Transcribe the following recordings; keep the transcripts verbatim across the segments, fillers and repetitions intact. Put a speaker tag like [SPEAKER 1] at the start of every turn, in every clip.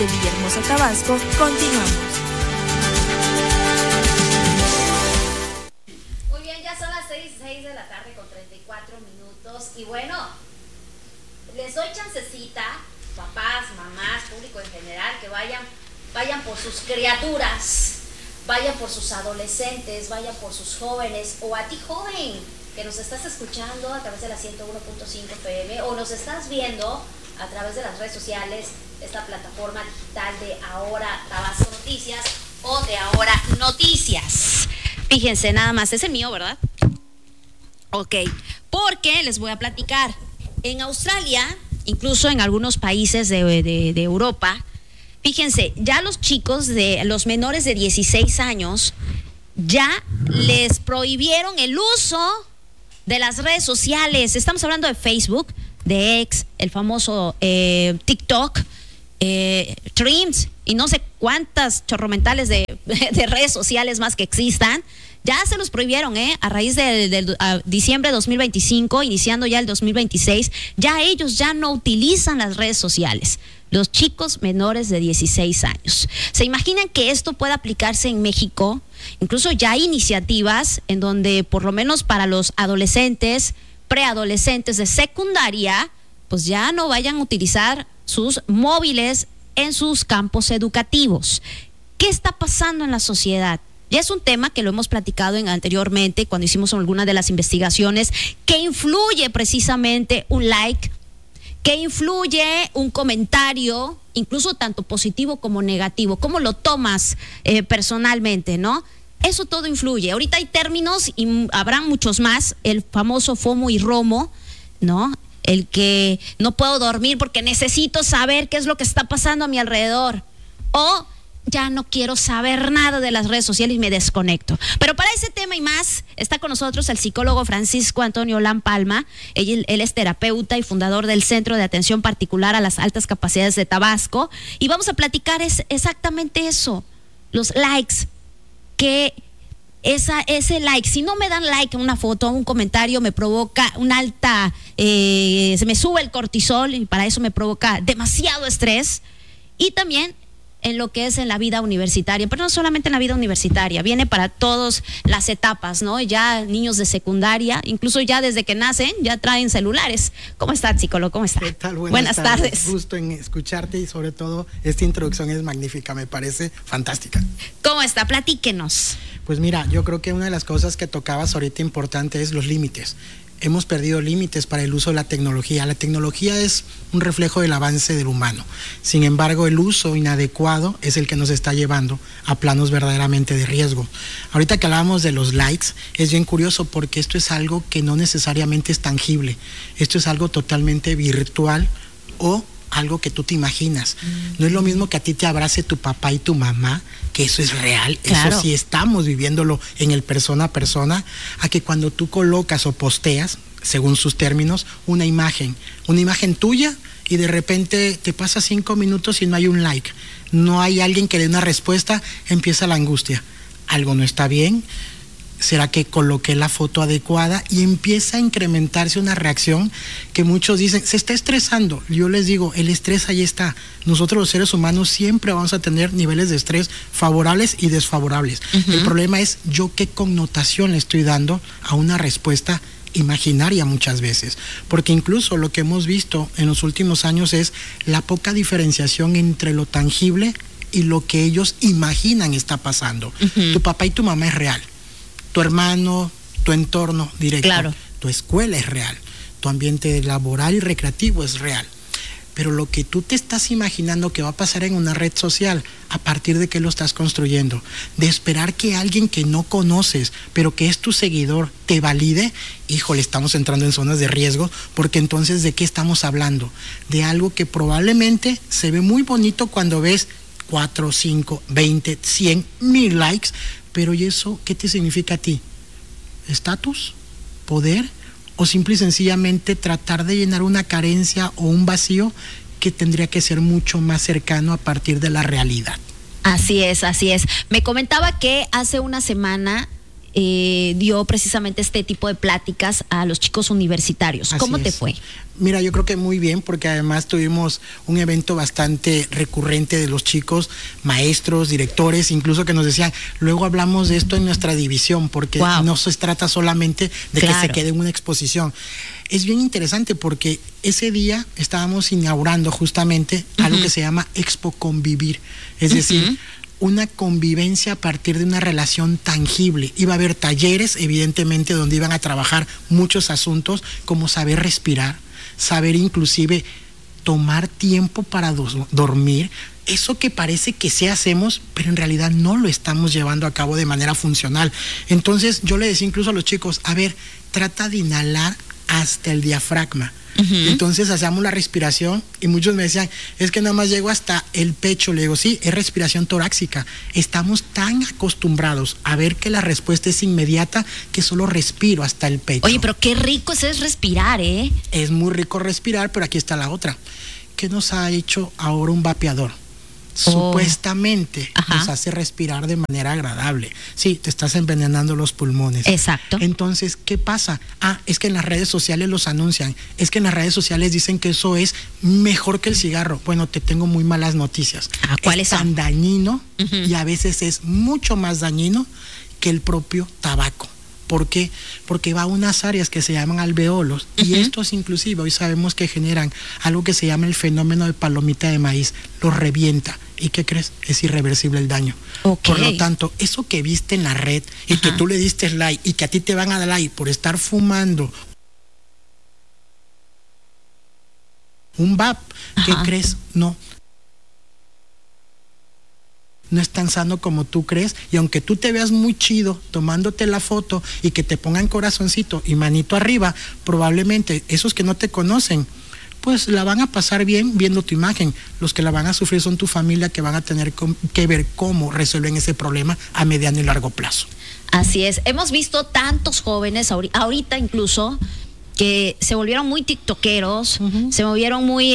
[SPEAKER 1] de Villahermosa, Tabasco, continuamos.
[SPEAKER 2] Muy bien, ya son las seis de la tarde con treinta y cuatro minutos y bueno, les doy chancecita, papás, mamás, público en general, que vayan, vayan por sus criaturas, vayan por sus adolescentes, vayan por sus jóvenes, o a ti joven que nos estás escuchando a través de la ciento uno punto cinco F M o nos estás viendo a través de las redes sociales, esta plataforma digital de Ahora Tabasco Noticias o de Ahora Noticias. Fíjense, nada más, es el mío, ¿verdad? Ok, porque les voy a platicar. En Australia, incluso en algunos países de, de, de Europa, fíjense, ya los chicos de los menores de dieciséis años ya les prohibieron el uso de las redes sociales. Estamos hablando de Facebook, de X, el famoso eh, TikTok, eh, Threads y no sé cuántas chorromentales de, de redes sociales más que existan. Ya se los prohibieron, ¿eh? A raíz de, de, de a diciembre de dos mil veinticinco, iniciando ya el dos mil veintiséis, ya ellos ya no utilizan las redes sociales. Los chicos menores de dieciséis años. ¿Se imaginan que esto pueda aplicarse en México? Incluso ya hay iniciativas en donde, por lo menos para los adolescentes, preadolescentes de secundaria, pues ya no vayan a utilizar sus móviles en sus campos educativos. ¿Qué está pasando en la sociedad? Ya es un tema que lo hemos platicado en, anteriormente cuando hicimos alguna de las investigaciones, que influye precisamente un like, que influye un comentario, incluso tanto positivo como negativo. ¿Cómo lo tomas eh, personalmente, no? Eso todo influye. Ahorita hay términos y habrá muchos más, el famoso FOMO y ROMO, ¿no? El que no puedo dormir porque necesito saber qué es lo que está pasando a mi alrededor. O ya no quiero saber nada de las redes sociales y me desconecto. Pero para ese tema y más, está con nosotros el psicólogo Francisco Antonio Olán Palma. Él, él es terapeuta y fundador del Centro de Atención Particular a las Altas Capacidades de Tabasco. Y vamos a platicar es exactamente eso, los likes, que esa, ese like, si no me dan like a una foto, a un comentario, me provoca una alta, eh, se me sube el cortisol y para eso me provoca demasiado estrés. Y también en lo que es en la vida universitaria, pero no solamente en la vida universitaria, viene para todas las etapas, ¿no? Ya niños de secundaria, incluso ya desde que nacen, ya traen celulares. ¿Cómo está, psicólogo? ¿Cómo está?
[SPEAKER 3] ¿Qué tal? Buenas,
[SPEAKER 2] Buenas tardes.
[SPEAKER 3] tardes. Gusto en escucharte y sobre todo esta introducción es magnífica, me parece fantástica.
[SPEAKER 2] ¿Cómo está? Platíquenos.
[SPEAKER 3] Pues mira, yo creo que una de las cosas que tocabas ahorita importante es los límites. Hemos perdido límites para el uso de la tecnología. La tecnología es un reflejo del avance del humano. Sin embargo, el uso inadecuado es el que nos está llevando a planos verdaderamente de riesgo. Ahorita que hablábamos de los likes, es bien curioso porque esto es algo que no necesariamente es tangible. Esto es algo totalmente virtual o algo que tú te imaginas. No es lo mismo que a ti te abrace tu papá y tu mamá, que eso es real, claro. Eso sí estamos viviéndolo en el persona a persona, a que cuando tú colocas o posteas, según sus términos, una imagen, una imagen tuya y de repente te pasa cinco minutos y no hay un like, no hay alguien que dé una respuesta, empieza la angustia. Algo no está bien. ¿Será que coloqué la foto adecuada? Y empieza a incrementarse una reacción que muchos dicen, se está estresando. Yo les digo, el estrés ahí está. Nosotros los seres humanos siempre vamos a tener niveles de estrés favorables y desfavorables. Uh-huh. El problema es yo qué connotación le estoy dando a una respuesta imaginaria muchas veces. Porque incluso lo que hemos visto en los últimos años es la poca diferenciación entre lo tangible y lo que ellos imaginan está pasando. Uh-huh. Tu papá y tu mamá es real. Tu hermano, tu entorno directo, claro. Tu escuela es real, tu ambiente laboral y recreativo es real. Pero lo que tú te estás imaginando que va a pasar en una red social, ¿a partir de qué lo estás construyendo? De esperar que alguien que no conoces, pero que es tu seguidor, te valide. Híjole, estamos entrando en zonas de riesgo, porque entonces ¿de qué estamos hablando? De algo que probablemente se ve muy bonito cuando ves cuatro, cinco, veinte, cien, mil likes. Pero ¿y eso qué te significa a ti? ¿Estatus? ¿Poder? ¿O simple y sencillamente tratar de llenar una carencia o un vacío que tendría que ser mucho más cercano a partir de la realidad?
[SPEAKER 2] Así es, así es. Me comentaba que hace una semana eh, dio precisamente este tipo de pláticas a los chicos universitarios. ¿Cómo
[SPEAKER 3] Así
[SPEAKER 2] te
[SPEAKER 3] es.
[SPEAKER 2] fue?
[SPEAKER 3] Mira, yo creo que muy bien, porque además tuvimos un evento bastante recurrente de los chicos, maestros, directores, incluso que nos decían, luego hablamos de esto en nuestra división, porque wow. no se trata solamente de claro. que se quede en una exposición. Es bien interesante porque ese día estábamos inaugurando justamente uh-huh. algo que se llama Expo Convivir, es uh-huh. decir, una convivencia a partir de una relación tangible. Iba a haber talleres, evidentemente, donde iban a trabajar muchos asuntos como saber respirar, saber inclusive tomar tiempo para do- dormir, eso que parece que sí hacemos, pero en realidad no lo estamos llevando a cabo de manera funcional. Entonces yo le decía incluso a los chicos, a ver, trata de inhalar hasta el diafragma. Uh-huh. Entonces hacíamos la respiración y muchos me decían, es que nada más llego hasta el pecho. Le digo, sí, es respiración torácica. Estamos tan acostumbrados a ver que la respuesta es inmediata que solo respiro hasta el pecho.
[SPEAKER 2] Oye, pero qué rico es respirar, ¿eh?
[SPEAKER 3] Es muy rico respirar, pero aquí está la otra. ¿Qué nos ha hecho ahora un vapeador? Oh. Supuestamente Ajá. nos hace respirar de manera agradable. Sí, te estás envenenando los pulmones.
[SPEAKER 2] Exacto.
[SPEAKER 3] Entonces, ¿qué pasa? Ah, es que en las redes sociales los anuncian. Es que en las redes sociales dicen que eso es mejor que el cigarro. Bueno, te tengo muy malas noticias.
[SPEAKER 2] Ah, ¿cuáles
[SPEAKER 3] son? Es tan dañino uh-huh. y a veces es mucho más dañino que el propio tabaco. ¿Por qué? Porque va a unas áreas que se llaman alveolos uh-huh. y estos inclusive hoy sabemos que generan algo que se llama el fenómeno de palomita de maíz, los revienta. ¿Y qué crees? Es irreversible el daño. Okay. Por lo tanto, eso que viste en la red y uh-huh. que tú le diste like y que a ti te van a dar like por estar fumando un vape, ¿qué uh-huh. crees? No. No es tan sano como tú crees, y aunque tú te veas muy chido tomándote la foto y que te pongan corazoncito y manito arriba, probablemente esos que no te conocen, pues la van a pasar bien viendo tu imagen. Los que la van a sufrir son tu familia, que van a tener que ver cómo resuelven ese problema a mediano y largo plazo.
[SPEAKER 2] Así es, hemos visto tantos jóvenes ahorita incluso que se volvieron muy tiktokeros, uh-huh. se volvieron muy eh,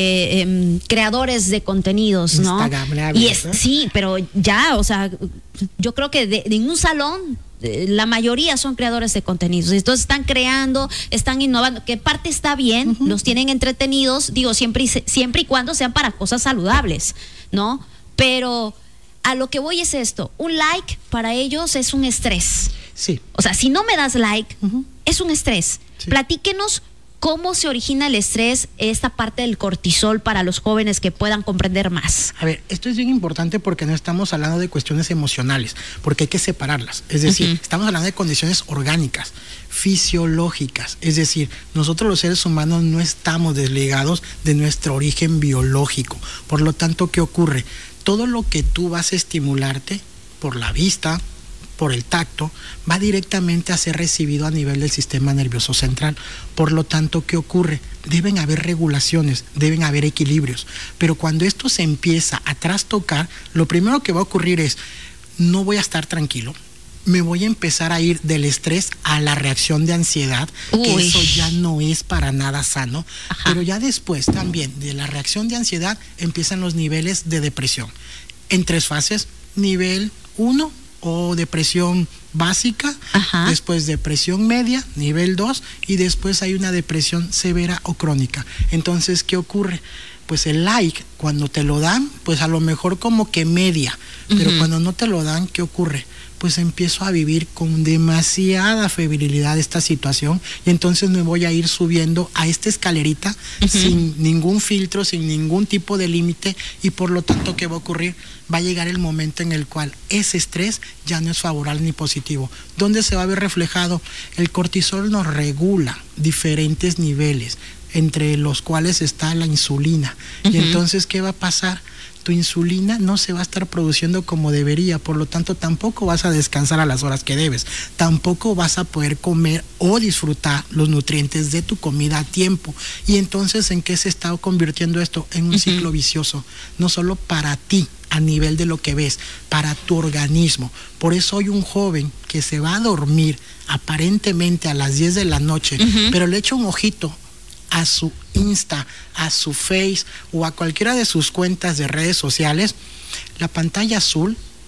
[SPEAKER 2] eh, creadores de contenidos, ¿no? Y es, sí, pero ya, o sea, yo creo que de, de en un salón eh, la mayoría son creadores de contenidos, entonces están creando, están innovando, que parte está bien, uh-huh. los tienen entretenidos, digo, siempre y, siempre y cuando sean para cosas saludables, ¿no? Pero a lo que voy es esto, un like para ellos es un estrés.
[SPEAKER 3] Sí.
[SPEAKER 2] O sea, si no me das like, uh-huh. es un estrés. Sí. Platíquenos cómo se origina el estrés, esta parte del cortisol para los jóvenes que puedan comprender más.
[SPEAKER 3] A ver, esto es bien importante porque no estamos hablando de cuestiones emocionales, porque hay que separarlas. Es decir, uh-huh. estamos hablando de condiciones orgánicas, fisiológicas. Es decir, nosotros los seres humanos no estamos desligados de nuestro origen biológico. Por lo tanto, ¿qué ocurre? Todo lo que tú vas a estimularte por la vista, por el tacto, va directamente a ser recibido a nivel del sistema nervioso central. Por lo tanto, ¿qué ocurre? Deben haber regulaciones, deben haber equilibrios. Pero cuando esto se empieza a trastocar, lo primero que va a ocurrir es, no voy a estar tranquilo, me voy a empezar a ir del estrés a la reacción de ansiedad, Uy. que eso ya no es para nada sano. Ajá. Pero ya después también de la reacción de ansiedad empiezan los niveles de depresión. En tres fases, nivel uno, o depresión básica, Ajá. después depresión media, nivel dos, y después hay una depresión severa o crónica. Entonces, ¿qué ocurre? Pues el like, cuando te lo dan, pues a lo mejor como que media, pero uh-huh. cuando no te lo dan, ¿qué ocurre? Pues empiezo a vivir con demasiada febrilidad esta situación y entonces me voy a ir subiendo a esta escalerita uh-huh. sin ningún filtro, sin ningún tipo de límite, y por lo tanto, ¿qué va a ocurrir? Va a llegar el momento en el cual ese estrés ya no es favorable ni positivo. ¿Dónde se va a ver reflejado? El cortisol nos regula diferentes niveles, entre los cuales está la insulina. Uh-huh. Y entonces, ¿qué va a pasar? Tu insulina no se va a estar produciendo como debería, por lo tanto tampoco vas a descansar a las horas que debes, tampoco vas a poder comer o disfrutar los nutrientes de tu comida a tiempo. Y entonces, ¿en qué se está convirtiendo esto? En un uh-huh. ciclo vicioso, no solo para ti a nivel de lo que ves, para tu organismo. Por eso hoy un joven que se va a dormir aparentemente a las diez de la noche, uh-huh. pero le echa un ojito a su Insta, a su Face o a cualquiera de sus cuentas de redes sociales, la pantalla azul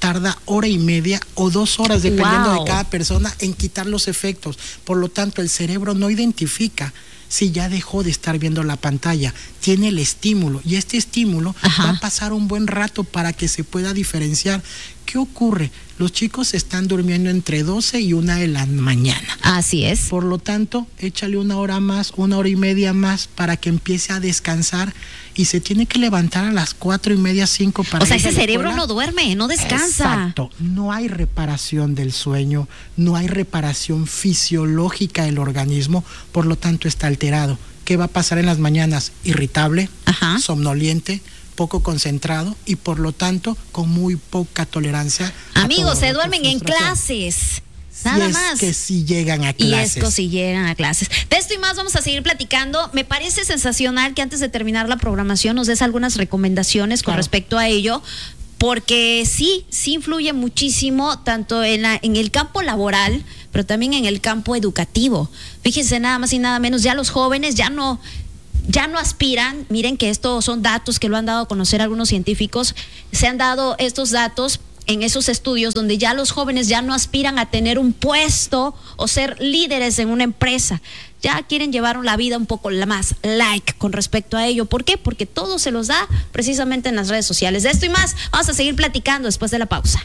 [SPEAKER 3] tarda hora y media o dos horas, dependiendo
[SPEAKER 4] Wow.
[SPEAKER 3] de cada persona, en quitar los efectos. Por lo tanto, el cerebro no identifica si ya dejó de estar viendo la pantalla, tiene el estímulo y este estímulo
[SPEAKER 4] Ajá.
[SPEAKER 3] va a pasar un buen rato para que se pueda diferenciar. ¿Qué ocurre? Los chicos están durmiendo entre doce y una de la mañana.
[SPEAKER 4] Así es.
[SPEAKER 3] Por lo tanto, échale una hora más, una hora y media más para que empiece a descansar y se tiene que levantar a las cuatro y media, cinco para
[SPEAKER 4] O sea,
[SPEAKER 3] ir a
[SPEAKER 4] ese
[SPEAKER 3] la
[SPEAKER 4] cerebro
[SPEAKER 3] escuela.
[SPEAKER 4] no duerme, no descansa.
[SPEAKER 3] Exacto, no hay reparación del sueño, no hay reparación fisiológica del organismo, por lo tanto está alterado. ¿Qué va a pasar en las mañanas? Irritable,
[SPEAKER 4] Ajá.
[SPEAKER 3] somnoliente, poco concentrado y por lo tanto con muy poca tolerancia. a
[SPEAKER 4] Amigos,
[SPEAKER 3] todo
[SPEAKER 4] se
[SPEAKER 3] lo que
[SPEAKER 4] duermen en
[SPEAKER 3] frustración.
[SPEAKER 4] clases.
[SPEAKER 3] Si
[SPEAKER 4] Nada
[SPEAKER 3] es
[SPEAKER 4] más.
[SPEAKER 3] que si llegan a
[SPEAKER 4] Y
[SPEAKER 3] clases.
[SPEAKER 4] esto si llegan a clases. De esto y más vamos a seguir platicando. Me parece sensacional que antes de terminar la programación nos des algunas recomendaciones con
[SPEAKER 3] Claro.
[SPEAKER 4] respecto a ello, porque sí, sí influye muchísimo tanto en, la, en el campo laboral, pero también en el campo educativo. Fíjense, nada más y nada menos, ya los jóvenes ya no... ya no aspiran, miren que estos son datos que lo han dado a conocer algunos científicos, se han dado estos datos en esos estudios donde ya los jóvenes ya no aspiran a tener un puesto o ser líderes en una empresa, ya quieren llevar la vida un poco más like con respecto a ello. ¿Por qué? Porque todo se los da precisamente en las redes sociales. De esto y más, vamos a seguir platicando después de la pausa.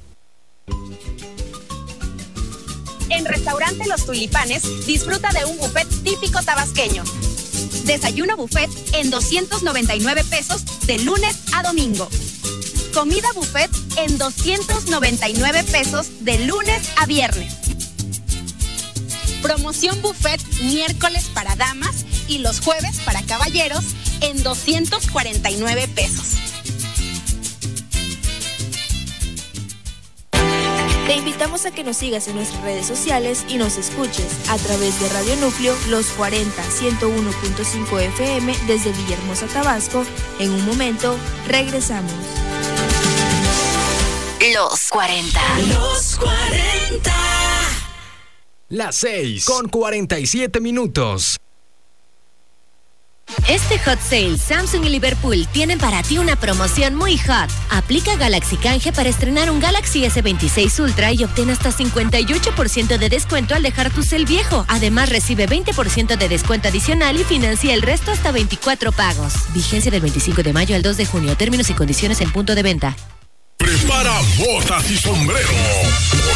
[SPEAKER 5] En Restaurante Los Tulipanes, disfruta de un buffet típico tabasqueño. Desayuno buffet en doscientos noventa y nueve pesos de lunes a domingo. Comida buffet en doscientos noventa y nueve pesos de lunes a viernes. Promoción buffet miércoles para damas y los jueves para caballeros en doscientos cuarenta y nueve pesos.
[SPEAKER 1] Te invitamos a que nos sigas en nuestras redes sociales y nos escuches a través de Radio Núcleo Los cuarenta, ciento uno punto cinco F M desde Villahermosa, Tabasco. En un momento, regresamos.
[SPEAKER 6] Los cuarenta.
[SPEAKER 7] Los cuarenta.
[SPEAKER 8] Las seis con cuarenta y siete minutos.
[SPEAKER 6] Este hot sale, Samsung y Liverpool tienen para ti una promoción muy hot. Aplica Galaxy Canje para estrenar un Galaxy S veintiséis Ultra y obtén hasta cincuenta y ocho por ciento de descuento al dejar tu cel viejo. Además, recibe veinte por ciento de descuento adicional y financia el resto hasta veinticuatro pagos. Vigencia del veinticinco de mayo al dos de junio. Términos y condiciones en punto de venta.
[SPEAKER 9] Prepara botas y sombrero,